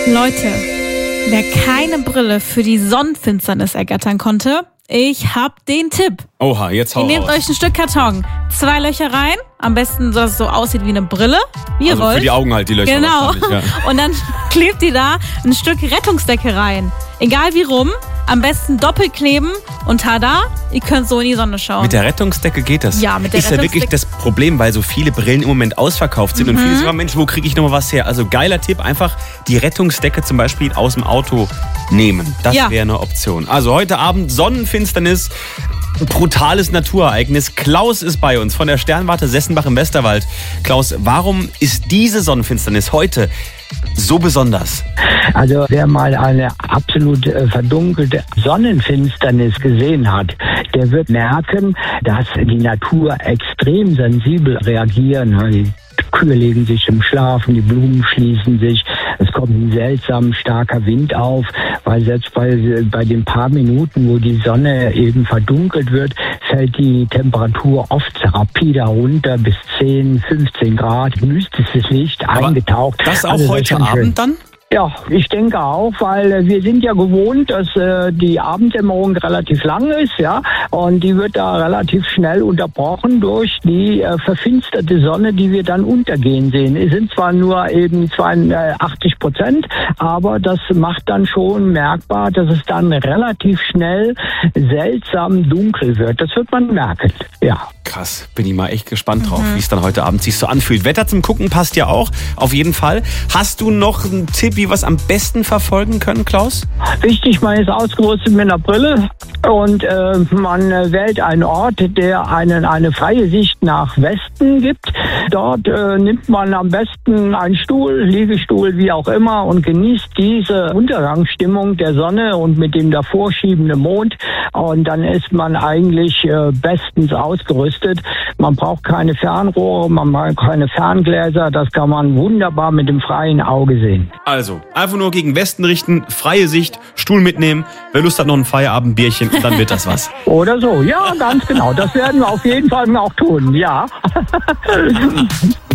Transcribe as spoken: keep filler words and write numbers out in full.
Leute, wer keine Brille für die Sonnenfinsternis ergattern konnte, ich hab den Tipp. Oha, jetzt hau Ihr nehmt raus. euch ein Stück Karton, zwei Löcher rein, am besten, dass es so aussieht wie eine Brille, wie ihr Also wollt. für die Augen halt die Löcher. Genau. wahrscheinlich, Ja. Und dann klebt ihr da ein Stück Rettungsdecke rein. Egal wie rum, am besten doppelt kleben und tada, ihr könnt so in die Sonne schauen. Mit der Rettungsdecke geht das? Ja, mit der Ist ja wirklich das Problem, weil so viele Brillen im Moment ausverkauft sind Mhm. und viele sagen, Mensch, wo kriege ich nochmal was her? Also geiler Tipp, einfach die Rettungsdecke zum Beispiel aus dem Auto nehmen. Das Ja. wäre eine Option. Also heute Abend Sonnenfinsternis, ein brutales Naturereignis. Klaus ist bei uns von der Sternwarte Sessenbach im Westerwald. Klaus, warum ist diese Sonnenfinsternis heute so besonders? Also wer mal eine absolut äh, verdunkelte Sonnenfinsternis gesehen hat, der wird merken, dass die Natur extrem sensibel reagieren. Die Kühe legen sich im Schlafen, die Blumen schließen sich, es kommt ein seltsam starker Wind auf, weil selbst bei, bei den paar Minuten, wo die Sonne eben verdunkelt wird, fällt die Temperatur oft rapide runter bis zehn, fünfzehn Grad, mystisches Licht, Aber eingetaucht. Das auch Also das ist heute schon schön. Abend dann? Ja, ich denke auch, weil äh, wir sind ja gewohnt, dass äh, die Abenddämmerung relativ lang ist, ja, und die wird da relativ schnell unterbrochen durch die äh, verfinsterte Sonne, die wir dann untergehen sehen. Es sind zwar nur eben zweiundachtzig Prozent, aber das macht dann schon merkbar, dass es dann relativ schnell seltsam dunkel wird. Das wird man merken, ja. Krass, bin ich mal echt gespannt drauf, wie es dann heute Abend sich so anfühlt. Wetter zum Gucken passt ja auch, auf jeden Fall. Hast du noch einen Tipp, wie wir es am besten verfolgen können, Klaus? Wichtig, man ist ausgerüstet mit einer Brille und äh, man äh, wählt einen Ort, der einen eine freie Sicht nach Westen gibt. Dort äh, nimmt man am besten einen Stuhl, Liegestuhl, wie auch immer und genießt diese Untergangsstimmung der Sonne und mit dem davor schiebenden Mond. Und dann ist man eigentlich äh, bestens ausgerüstet. Man braucht keine Fernrohre, man braucht keine Ferngläser. Das kann man wunderbar mit dem freien Auge sehen. Also, einfach nur gegen Westen richten, freie Sicht, Stuhl mitnehmen. Wer Lust hat, noch ein Feierabendbierchen und dann wird das was. Oder so, ja, ganz genau. Das werden wir auf jeden Fall auch tun, ja.